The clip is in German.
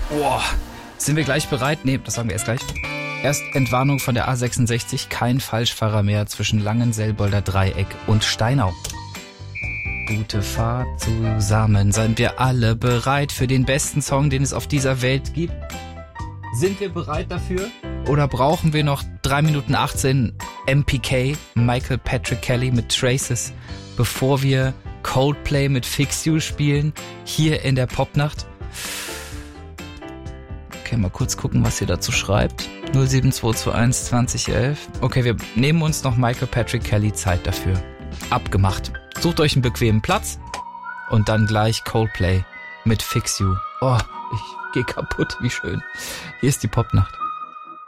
Boah, sind wir gleich bereit? Nee, das sagen wir erst gleich. Erst Entwarnung von der A66, kein Falschfahrer mehr zwischen Langenselbolder Dreieck und Steinau. Gute Fahrt zusammen, seien wir alle bereit für den besten Song, den es auf dieser Welt gibt? Sind wir bereit dafür? Oder brauchen wir noch 3 Minuten 18 MPK, Michael Patrick Kelly mit Traces, bevor wir Coldplay mit Fix You spielen, hier in der Popnacht? Okay, mal kurz gucken, was ihr dazu schreibt. 07221 2011. Okay, wir nehmen uns noch Michael Patrick Kelly Zeit dafür. Abgemacht. Sucht euch einen bequemen Platz und dann gleich Coldplay mit Fix You. Oh, ich geh kaputt, wie schön. Hier ist die Popnacht.